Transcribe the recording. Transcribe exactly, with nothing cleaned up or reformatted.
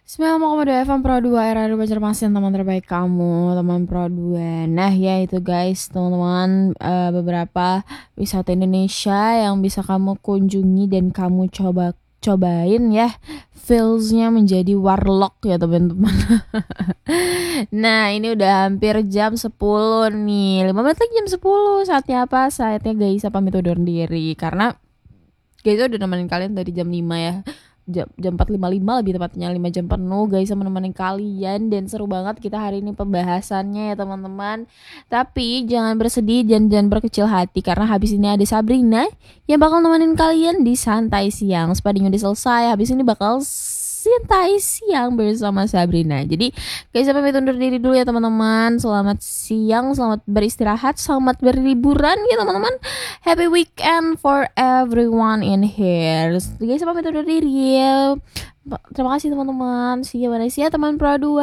sembilan koma dua F M Pro dua era Banjarmasin, teman terbaik kamu, teman Pro dua. Nah ya itu guys, teman-teman, eh, beberapa wisata Indonesia yang bisa kamu kunjungi dan kamu coba cobain ya. Feelsnya menjadi warlock ya teman-teman. Nah ini udah hampir jam sepuluh nih, lima menit lagi jam sepuluh. Saatnya apa? Saatnya guys pamit undur diri, karena guys udah nemenin kalian dari jam lima ya, jam jam empat lima puluh lima lebih tepatnya, lima jam penuh guys sama nemenin kalian, dan seru banget kita hari ini pembahasannya ya teman-teman. Tapi jangan bersedih dan jangan berkecil hati, karena habis ini ada Sabrina yang bakal nemenin kalian di santai siang. Spading udah selesai, habis ini bakal santai siang bersama Sabrina. Jadi guys sampai pamit undur diri dulu ya teman-teman. Selamat siang, selamat beristirahat, selamat berliburan ya teman-teman. Happy weekend for everyone in here. Guys, pamit undur diri. Terima kasih teman-teman. See you, Malaysia teman Pro dua.